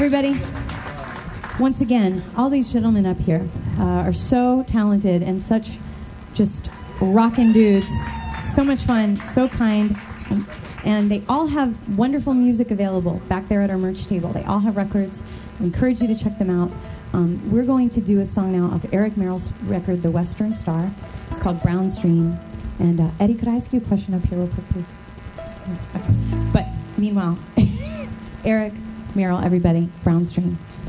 Everybody, once again, all these gentlemen up here are so talented and such just rockin' dudes. So much fun, so kind, and they all have wonderful music available back there at our merch table. They all have records. I encourage you to check them out. We're going to do a song now off Eric Merrill's record, The Western Star. It's called Brown Stream. And Eddie, could I ask you a question up here real quick, please? Okay. But meanwhile, Eric Merrill, everybody, Brown Stream.